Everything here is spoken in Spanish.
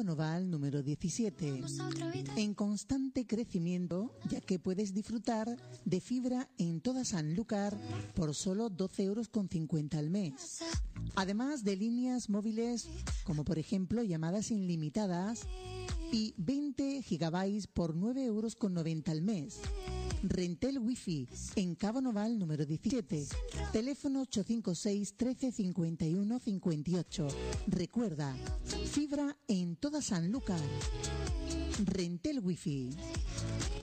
Noval número 17, en constante crecimiento, ya que puedes disfrutar de fibra en toda Sanlúcar por solo 12,50 € al mes. Además de líneas móviles como por ejemplo llamadas ilimitadas y 20 gigabytes por 9,90 € al mes. Rentel Wi-Fi en Cabo Noval número 17, teléfono 856 13 51 58. Recuerda, fibra en toda Sanlúcar. Rentel Wi-Fi.